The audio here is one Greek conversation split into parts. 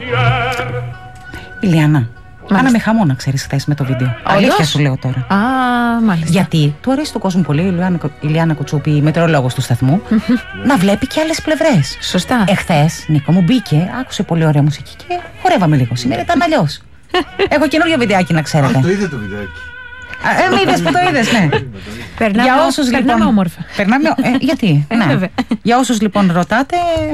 Ηλιάνα, κάναμε χαμό να ξέρεις χθες με το βίντεο. Αλήθεια σου λέω τώρα. Α, μάλιστα. Γιατί του αρέσει του κόσμου πολύ η Ηλιάνα Κουτσούπη, η μετεωρολόγος του σταθμού, να βλέπει και άλλες πλευρές. Σωστά. Εχθές, Νίκο μου μπήκε, άκουσε πολύ ωραία μουσική και χορεύαμε λίγο. Σήμερα ήταν αλλιώς. Έχω καινούργιο βιντεάκι να ξέρετε. Το είδε το βιντεάκι. Με είδες που το είδες, ναι. Περνάμε όμορφα. Γιατί, ναι. Για όσους λοιπόν ρωτάτε,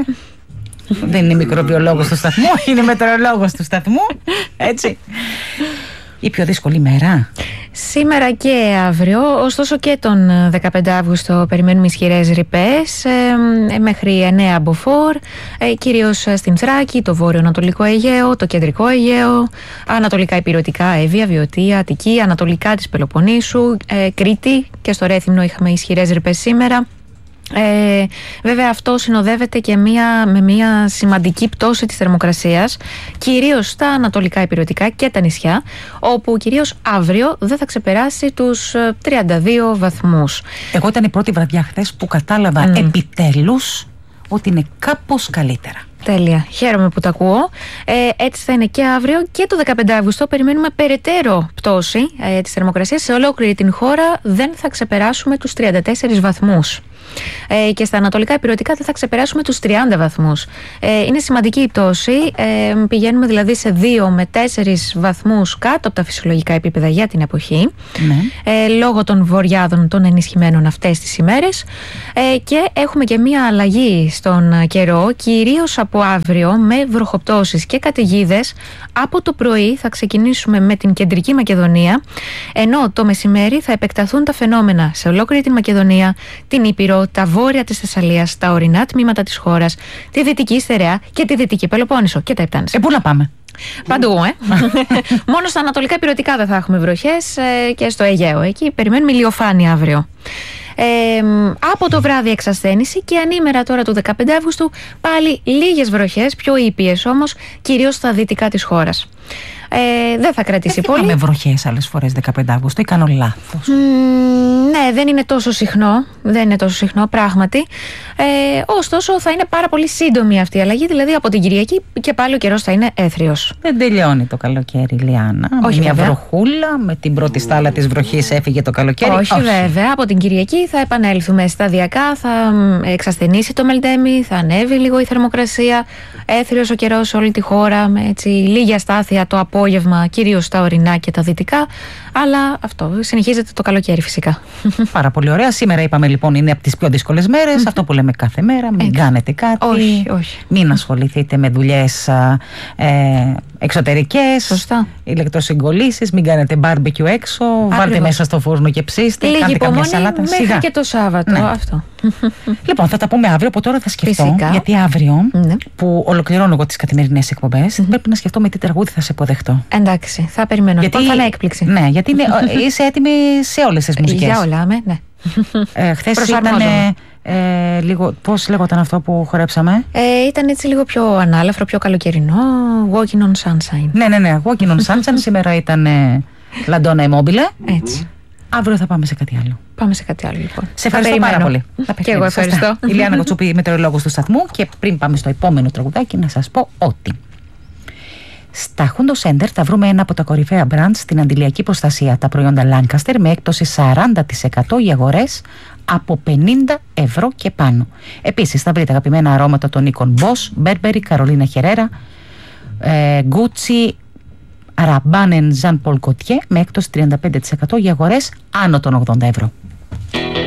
δεν είναι μικροβιολόγος του σταθμού, είναι μετεωρολόγος του σταθμού, έτσι. Η πιο δύσκολη μέρα. Σήμερα και αύριο, ωστόσο και τον 15 Αύγουστο περιμένουμε ισχυρές ρηπές μέχρι 9 μποφόρ, κυρίως στην Θράκη, το βόρειο-ανατολικό Αιγαίο, το κεντρικό Αιγαίο, ανατολικά υπηρετικά Εύβοια, Βιωτία, Αττική, ανατολικά της Πελοποννήσου, Κρήτη και στο Ρέθυμνο είχαμε ισχυρές ρηπές σήμερα. Βέβαια αυτό συνοδεύεται και με μια σημαντική πτώση της θερμοκρασίας, κυρίως στα ανατολικά υπηρετικά και τα νησιά, όπου κυρίως αύριο δεν θα ξεπεράσει τους 32 βαθμούς. Εγώ ήταν η πρώτη βραδιά χθες που κατάλαβα επιτέλους ότι είναι κάπως καλύτερα. Τέλεια. Χαίρομαι που τα ακούω. Έτσι θα είναι και αύριο και το 15 Αύγουστο. Περιμένουμε περαιτέρω πτώση της θερμοκρασίας. Σε ολόκληρη την χώρα δεν θα ξεπεράσουμε τους 34 βαθμούς. Και στα ανατολικά υπηρετικά δεν θα ξεπεράσουμε τους 30 βαθμούς. Είναι σημαντική η πτώση. Πηγαίνουμε δηλαδή σε 2 με 4 βαθμούς κάτω από τα φυσιολογικά επίπεδα για την εποχή. Ναι. Λόγω των βοριάδων των ενισχυμένων αυτές τις ημέρες. Και έχουμε και μία αλλαγή στον καιρό, κυρίως από αύριο, με βροχοπτώσεις και καταιγίδες. Από το πρωί θα ξεκινήσουμε με την κεντρική Μακεδονία, ενώ το μεσημέρι θα επεκταθούν τα φαινόμενα σε ολόκληρη την Μακεδονία, την Ήπειρο, τα βόρεια της Θεσσαλίας, τα ορεινά τμήματα της χώρας, τη Δυτική Στερεά και τη Δυτική Πελοπόννησο και τα Επτάνησα. Πού να πάμε? Παντού, Μόνο στα ανατολικά υπηρετικά δεν θα έχουμε βροχές και στο Αιγαίο. Εκεί περιμένουμε ηλιοφάνεια αύριο. Από το βράδυ εξασθένηση και ανήμερα τώρα του 15 Αύγουστου πάλι λίγες βροχές, πιο ήπιες όμως, κυρίως στα δυτικά της χώρας. Δεν θα κρατήσει πολύ. Δεν είχαμε βροχές άλλες φορές 15 Αύγουστο ή κάνω λάθος? Ναι, δεν είναι τόσο συχνό. Δεν είναι τόσο συχνό, πράγματι. Ωστόσο, θα είναι πάρα πολύ σύντομη αυτή η αλλαγή. Δηλαδή, από την Κυριακή και πάλι ο καιρός θα είναι έθριος. Δεν τελειώνει το καλοκαίρι, Λιάννα. Όχι, μια βέβαια. βροχούλα, με την πρώτη στάλα της βροχής έφυγε το καλοκαίρι. Όχι, βέβαια. Από την Κυριακή θα επανέλθουμε σταδιακά. Θα εξασθενήσει το μελτέμι, θα ανέβει λίγο η θερμοκρασία. Έθριος ο καιρός σε όλη τη χώρα, με έτσι λίγη αστάθεια το απόγευμα, κυρίως στα ορεινά και τα δυτικά. Αλλά αυτό συνεχίζεται το καλοκαίρι φυσικά. Πάρα πολύ ωραία. Σήμερα είπαμε λοιπόν είναι από τις πιο δύσκολες μέρες. Αυτό που λέμε κάθε μέρα. Μην κάνετε κάτι. Όχι. Μην ασχοληθείτε με δουλειές εξωτερικές. Σωστά. Ηλεκτροσυγκολήσεις. Μην κάνετε μπάρμπεκιου έξω. Ακριβώς. Βάλτε μέσα στο φούρνο και ψήστε. Λίγη κάντε καμιά υπομονή σαλάτα. μέχρι Σιγά. και το Σάββατο. Ναι. Αυτό. Λοιπόν, θα τα πούμε αύριο. Από τώρα θα σκεφτώ. Φυσικά. Γιατί αύριο που ολοκληρώνω εγώ τις καθημερινές εκπομπές, πρέπει να σκεφτώ με τι τραγούδι θα σε υποδεχτώ. Εντάξει, θα περιμένω. Γιατί θα είναι έκπληξη. Ναι, γιατί είσαι έτοιμη σε όλες τις μουσικές. Για όλα, ναι. Χθες ήταν λίγο. Πώς λέγονταν αυτό που χορέψαμε? Ήταν έτσι λίγο πιο ανάλαφρο, πιο καλοκαιρινό. Walking on Sunshine. Ναι. Walking on Sunshine. Σήμερα ήταν La Donna Immobile. Έτσι. Αύριο θα πάμε σε κάτι άλλο. Πάμε σε κάτι άλλο, λοιπόν. Σε ευχαριστώ πάρα πολύ. Και εγώ ευχαριστώ. Ηλιάνα Κουτσούπη, μετεωρολόγος του σταθμού. Και πριν πάμε στο επόμενο τραγουδάκι, να σας πω ότι στα Hundo Center θα βρούμε ένα από τα κορυφαία brands στην αντιλιακή προστασία, τα προϊόντα Lancaster, με έκπτωση 40% για αγορές από 50 ευρώ και πάνω. Επίσης θα βρείτε αγαπημένα αρώματα των οίκων Boss, Burberry, Carolina Herrera, Gucci, Rabanne, Jean Paul Gaultier με έκπτωση 35% για αγορές άνω των 80 ευρώ.